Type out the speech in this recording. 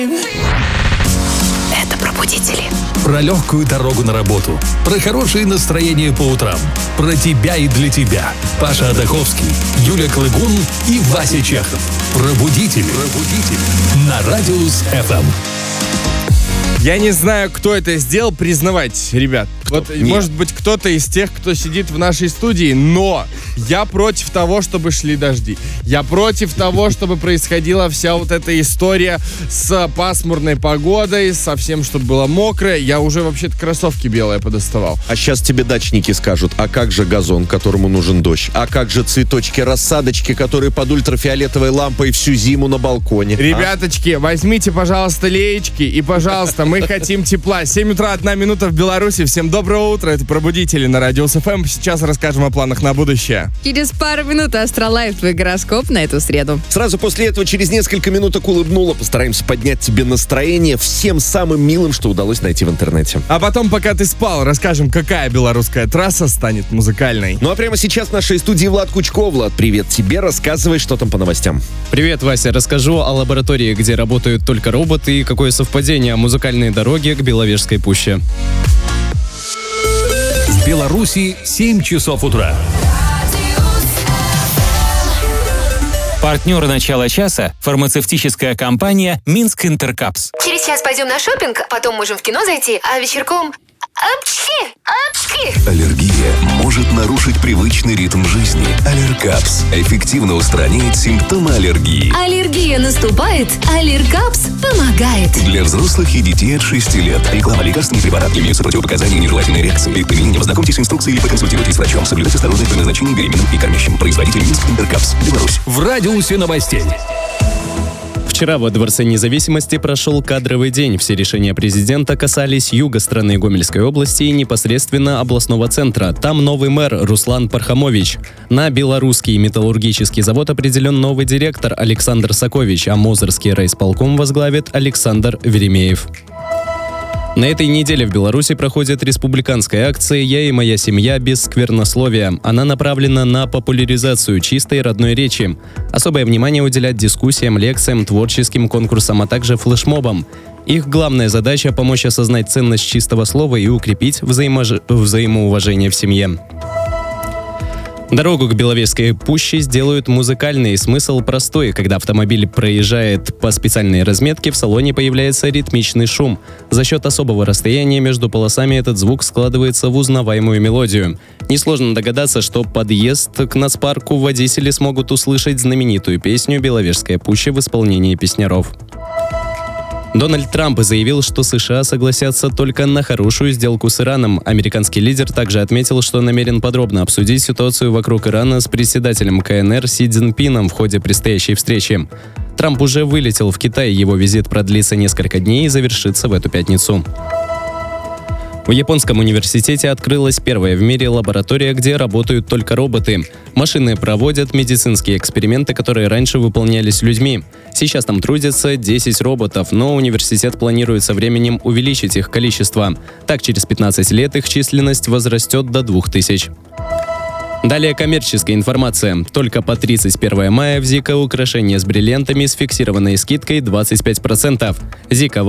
Это «Пробудители». Про легкую дорогу на работу, про хорошее настроение по утрам, про тебя и для тебя. Паша Адаховский, Юля Клыгун и Вася Чехов. Пробудители. На Радиус ФМ. Я не знаю, кто это сделал, признавать, ребят. Может быть, кто-то из тех, кто сидит в нашей студии, но я против того, чтобы шли дожди. Я против того, чтобы происходила вся вот эта история с пасмурной погодой, со всем, чтобы было мокрое. Я уже вообще-то кроссовки белые подоставал. А сейчас тебе дачники скажут, а как же газон, которому нужен дождь? А как же цветочки-рассадочки, которые под ультрафиолетовой лампой всю зиму на балконе? Ребяточки, возьмите, пожалуйста, леечки и, пожалуйста, мы хотим тепла. 7 утра, 1 минута в Беларуси. Всем доброго утра. Это «Пробудители» на Радиус ФМ. Сейчас расскажем о планах на будущее. Через пару минут Астролайф, твой гороскоп на эту среду. Сразу после этого, через несколько минуток улыбнула. Постараемся поднять тебе настроение всем самым милым, что удалось найти в интернете. А потом, пока ты спал, расскажем, какая белорусская трасса станет музыкальной. Ну а прямо сейчас в нашей студии Влад Кучко. Влад, привет тебе. Рассказывай, что там по новостям. Привет, Вася. Расскажу о лаборатории, где работают только роботы и какое совпадение музыкальной дороги к Беловежской пуще. В Беларуси 7 часов утра. Партнер начала часа – фармацевтическая компания «Минск Интеркапс». Через час пойдем на шопинг, потом можем в кино зайти, а вечерком... Аллергия может нарушить привычный ритм жизни. Аллергапс эффективно устраняет симптомы аллергии. Аллергия наступает, Аллергапс помогает. Для взрослых и детей от 6 лет. Реклама. Лекарственный препарат имеются противопоказания и нежелательные реакции. При применении ознакомьтесь с инструкцией или проконсультируйтесь с врачом. Соблюдайте осторожность при назначении беременным и кормящим. Производитель Минск Интеркапс. Беларусь. В радиусе новостей. Вчера во Дворце независимости прошел кадровый день. Все решения президента касались юга страны, Гомельской области и непосредственно областного центра. Там новый мэр Руслан Пархамович. На Белорусский металлургический завод определен новый директор Александр Сакович, а Мозырский райисполком возглавит Александр Веремеев. На этой неделе в Беларуси проходит республиканская акция «Я и моя семья без сквернословия». Она направлена на популяризацию чистой родной речи. Особое внимание уделять дискуссиям, лекциям, творческим конкурсам, а также флешмобам. Их главная задача – помочь осознать ценность чистого слова и укрепить взаимоуважение в семье. Дорогу к Беловежской пуще сделают музыкальной. Смысл простой. Когда автомобиль проезжает по специальной разметке, в салоне появляется ритмичный шум. За счет особого расстояния между полосами этот звук складывается в узнаваемую мелодию. Несложно догадаться, что подъезд к нацпарку водители смогут услышать знаменитую песню «Беловежская пуща» в исполнении песняров. Дональд Трамп заявил, что США согласятся только на хорошую сделку с Ираном. Американский лидер также отметил, что намерен подробно обсудить ситуацию вокруг Ирана с председателем КНР Си Цзиньпином в ходе предстоящей встречи. Трамп уже вылетел в Китай, его визит продлится несколько дней и завершится в эту пятницу. В Японском университете открылась первая в мире лаборатория, где работают только роботы. Машины проводят медицинские эксперименты, которые раньше выполнялись людьми. Сейчас там трудятся 10 роботов, но университет планирует со временем увеличить их количество. Так, через 15 лет их численность возрастет до 2000. Далее коммерческая информация. Только по 31 мая в ЗИКа украшения с бриллиантами с фиксированной скидкой 25%. ЗИКа